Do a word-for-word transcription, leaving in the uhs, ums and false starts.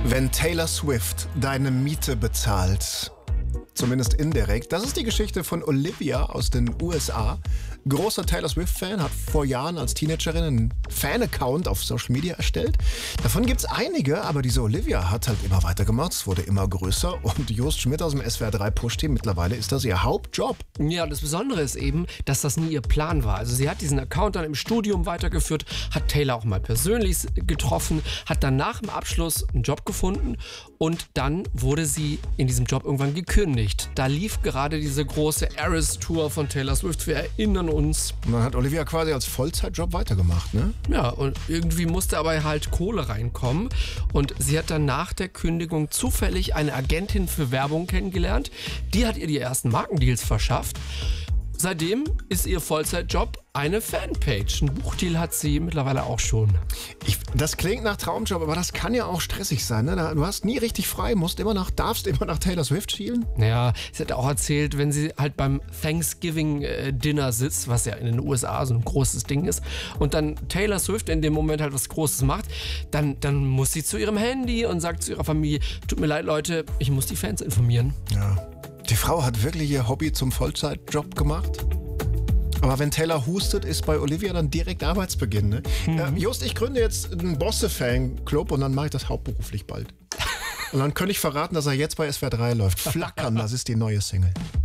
Wenn Taylor Swift deine Miete bezahlt, zumindest indirekt, das ist die Geschichte von Olivia aus den U S A. Großer Taylor Swift-Fan, hat vor Jahren als Teenagerin einen Fan-Account auf Social Media erstellt. Davon gibt es einige, aber diese Olivia hat halt immer weitergemacht. Es wurde immer größer und Jost Schmidt aus dem S W R drei Push-Team, mittlerweile ist das ihr Hauptjob. Ja, und das Besondere ist eben, dass das nie ihr Plan war. Also sie hat diesen Account dann im Studium weitergeführt, hat Taylor auch mal persönlich getroffen, hat dann nach dem Abschluss einen Job gefunden und dann wurde sie in diesem Job irgendwann gekündigt. Da lief gerade diese große Eras-Tour von Taylor Swift, wir erinnern uns. Und dann hat Olivia quasi als Vollzeitjob weitergemacht, ne? Ja, und irgendwie musste aber halt Kohle reinkommen und sie hat dann nach der Kündigung zufällig eine Agentin für Werbung kennengelernt. Die hat ihr die ersten Markendeals verschafft. Seitdem ist ihr Vollzeitjob eine Fanpage. Ein Buchdeal hat sie mittlerweile auch schon. Ich, das klingt nach Traumjob, aber das kann ja auch stressig sein, ne? Du hast nie richtig frei, musst immer nach, darfst immer nach Taylor Swift schielen. Naja, sie hat auch erzählt, wenn sie halt beim Thanksgiving-Dinner sitzt, was ja in den U S A so ein großes Ding ist, und dann Taylor Swift in dem Moment halt was Großes macht, dann, dann muss sie zu ihrem Handy und sagt zu ihrer Familie, tut mir leid, Leute, ich muss die Fans informieren. Ja. Die Frau hat wirklich ihr Hobby zum Vollzeitjob gemacht. Aber wenn Taylor hustet, ist bei Olivia dann direkt Arbeitsbeginn. Ne? Mhm. Äh, Just, ich gründe jetzt einen Bosse-Fanclub und dann mache ich das hauptberuflich bald. Und dann könnte ich verraten, dass er jetzt bei S W R drei läuft. Flackern, das ist die neue Single.